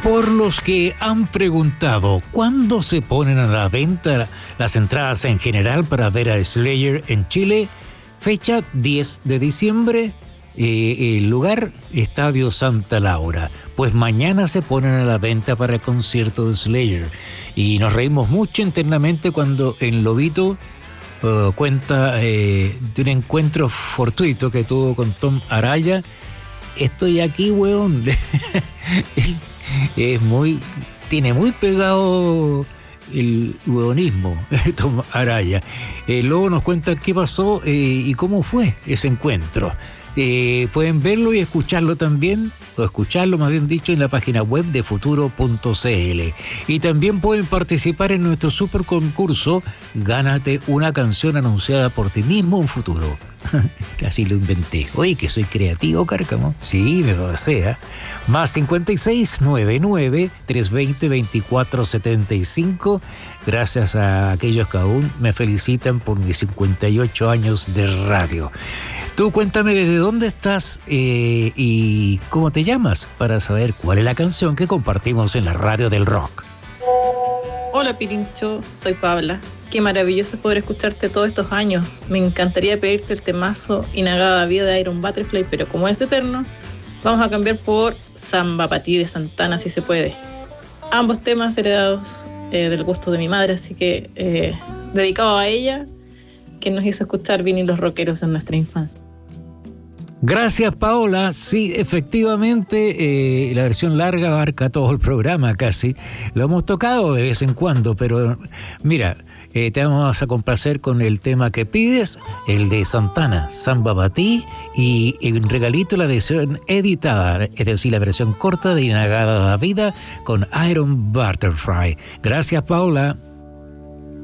Por los que han preguntado cuándo se ponen a la venta las entradas en general para ver a Slayer en Chile, fecha 10 de diciembre, el lugar Estadio Santa Laura. Pues mañana se ponen a la venta para el concierto de Slayer. Y nos reímos mucho internamente cuando el Lobito cuenta de un encuentro fortuito que tuvo con Tom Araya. Estoy aquí, weón. Tiene muy pegado el hueonismo, Tom Araya. Luego nos cuenta qué pasó y cómo fue ese encuentro. Pueden verlo y escucharlo también, o escucharlo más bien dicho, en la página web de futuro.cl. Y también pueden participar en nuestro super concurso Gánate una canción anunciada por ti mismo en futuro. Casi lo inventé. Oye, que soy creativo, Cárcamo. Sí, me pasé, ¿eh? Más 5699 320 2475. Gracias a aquellos que aún me felicitan por mis 58 años de radio. Tú cuéntame desde dónde estás y cómo te llamas para saber cuál es la canción que compartimos en la radio del rock. Hola Pirincho, soy Paula. Qué maravilloso poder escucharte todos estos años. Me encantaría pedirte el temazo Inagada Vida de Iron Butterfly, pero como es eterno, vamos a cambiar por Samba Pa' Ti de Santana, si se puede. Ambos temas heredados del gusto de mi madre, así que dedicado a ella, que nos hizo escuchar vinilos rockeros en nuestra infancia. Gracias, Paola. Sí, efectivamente, la versión larga abarca todo el programa casi. Lo hemos tocado de vez en cuando, pero mira, te vamos a complacer con el tema que pides, el de Santana, Samba Pa' Ti, y en regalito la versión editada, es decir, la versión corta de Inagada Vida con Iron Butterfly. Gracias, Paola.